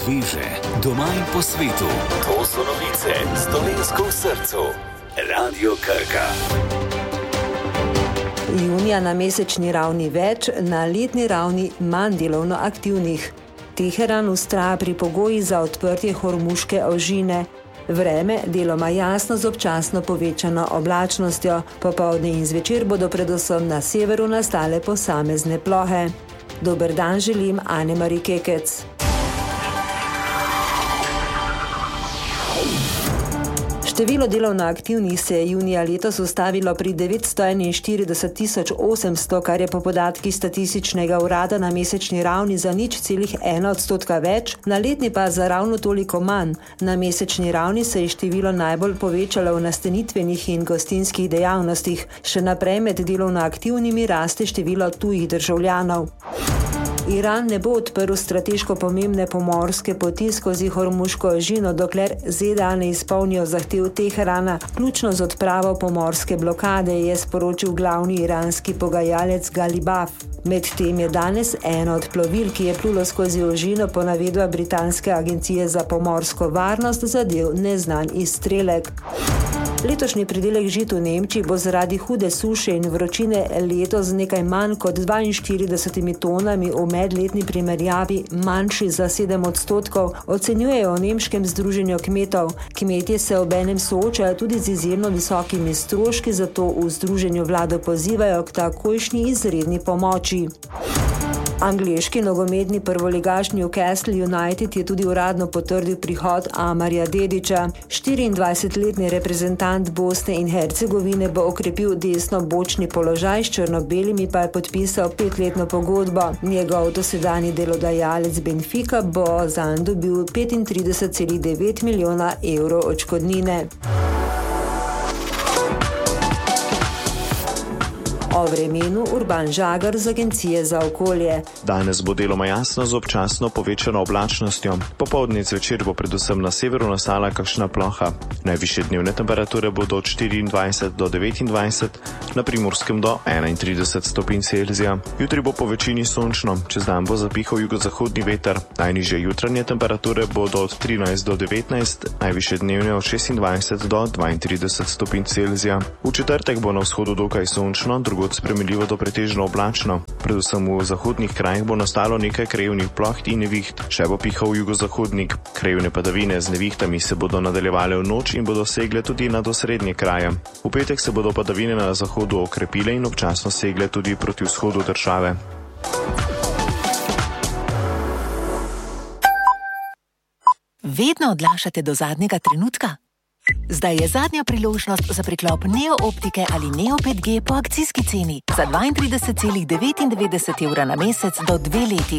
poveže doma in po svetu. To so novice s Dolenjsko v srcu. Radio Krka. Junija na mesečni ravni več, na letni ravni manj delovno aktivnih. Teheran vztraja pri pogojih za odprtje Hormuške ožine. Vreme deloma jasno z občasno povečano oblačnostjo. Popoldne in zvečer bodo predvsem na severu nastale posamezne plohe. Dober dan želim Ane-Mari Kekec. Število delovno aktivnih se je junija letos ustavilo pri 941.800, kar je po podatkih Statističnega urada na mesečni ravni za 0,1% več, na letni pa za ravno toliko manj. Na mesečni ravni se je število najbolj povečalo v nastanitvenih in gostinskih dejavnostih. Še naprej med delovno aktivnimi raste število tujih državljanov. Iran ne bo odprl strateško pomembne pomorske poti skozi Hormuško ožino, dokler ZDA ne izpolnijo zahtev Teherana, vključno z odpravo pomorske blokade, je sporočil glavni iranski pogajalec Galibaf. Medtem je danes eno od plovil, ki je plulo skozi ožino, po navedbah britanske agencije za pomorsko varnost, zadel neznan izstrelek. Letošnji pridelek žit v Nemčiji bo zaradi hude suše in vročine letos nekaj manj kot 42 tonami v medletni primerjavi manjši za 7%, ocenjujejo v nemškem združenju kmetov. Kmetje se obenem soočajo tudi z izjemno visokimi stroški, zato v združenju vlado pozivajo k takojšnji izredni pomoči. Angleški nogometni prvoligaš Newcastle United je tudi uradno potrdil prihod Amarja Dedića. 24-letni reprezentant Bosne in Hercegovine bo okrepil desno-bočni položaj, s črno-belimi pa je podpisal 5-letno pogodbo. Njegov dosedanji delodajalec Benfica bo zanj dobil 35,9 milijona evrov odškodnine. O vremenu Urban Žagar z Agencije za okolje. Danes bo deloma jasno z občasno povečano oblačnostjo. Popoldne zvečer bo predvsem na severu nastala kakšna ploha. Najvišje dnevne temperature bodo od 24 do 29, na Primorskem do 31 stopinj Celzija. Jutri bo po večini sončno, čez dan bo zapihal jugozahodni veter. Najnižje jutranje temperature bodo od 13 do 19, najvišje dnevne od 26 do 32 stopinj Celzija. V četrtek bo na vzhodu dokaj sončno, drugod spremenljivo do pretežno oblačno. Predvsem v zahodnih krajih bo nastalo nekaj krajevnih ploh in neviht. Še bo pihal jugozahodnik. Krajevne padavine z nevihtami se bodo nadaljevale v noč in bodo segle tudi nad osrednje kraje. V petek se bodo padavine na zahodu okrepile in občasno segle tudi proti vzhodu države. Vedno odlašate do zadnjega trenutka? Zdaj je zadnja priložnost za priklop Neo optike ali Neo 5G po akcijski ceni za 32,99 € na mesec do 2 leti.